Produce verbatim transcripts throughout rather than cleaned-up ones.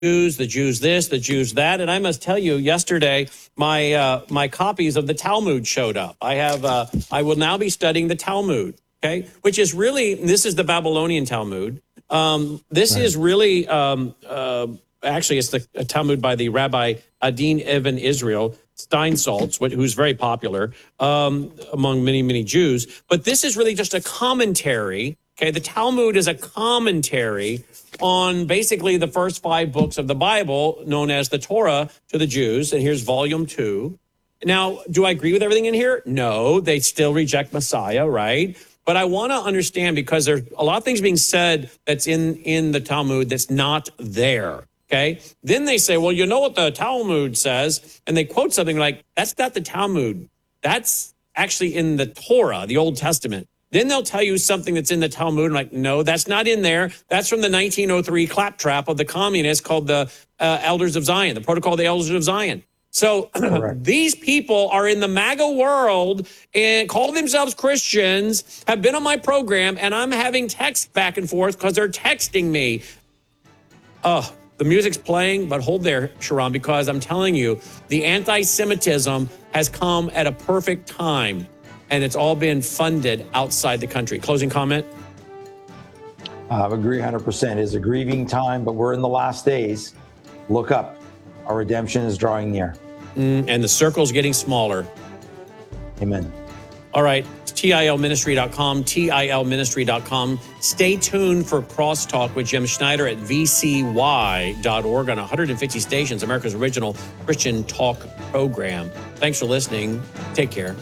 Jews, the Jews this, the Jews that. And I must tell you, yesterday, my uh, my copies of the Talmud showed up. I have, uh, I will now be studying the Talmud, okay, which is really, this is the Babylonian Talmud. Um, this right. is really, um, uh, actually, it's the Talmud by the Rabbi Adin Ibn Israel Steinsaltz, who's very popular um, among many, many Jews. But this is really just a commentary. Okay, the Talmud is a commentary on basically the first five books of the Bible, known as the Torah to the Jews. And here's volume two. Now, do I agree with everything in here? No, they still reject Messiah, right? But I want to understand, because there's a lot of things being said that's in, in the Talmud that's not there, okay? Then they say, well, you know what the Talmud says? And they quote something like, that's not the Talmud. That's actually in the Torah, the Old Testament. Then they'll tell you something that's in the Talmud. I'm like, no, that's not in there. That's from the nineteen oh three claptrap of the communists called the uh, Elders of Zion, the Protocol of the Elders of Zion. So these people are in the MAGA world and call themselves Christians, have been on my program, and I'm having text back and forth because they're texting me. Oh, the music's playing, but hold there, Sharon, because I'm telling you, the anti-Semitism has come at a perfect time. And it's all been funded outside the country. Closing comment? I agree one hundred percent. It is a grieving time, but we're in the last days. Look up. Our redemption is drawing near. Mm, and the circle's getting smaller. Amen. All right. T I L ministry dot com, T I L ministry dot com. Stay tuned for Crosstalk with Jim Schneider at V C Y dot org on one hundred fifty stations, America's original Christian talk program. Thanks for listening. Take care.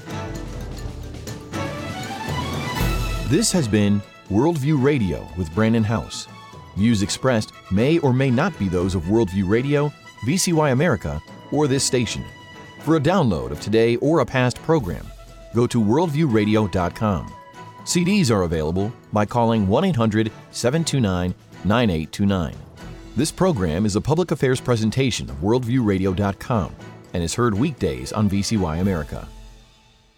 This has been Worldview Radio with Brandon House. Views expressed may or may not be those of Worldview Radio, V C Y America, or this station. For a download of today or a past program, go to worldview radio dot com. C Ds are available by calling one eight hundred seven two nine nine eight two nine. This program is a public affairs presentation of worldview radio dot com and is heard weekdays on V C Y America.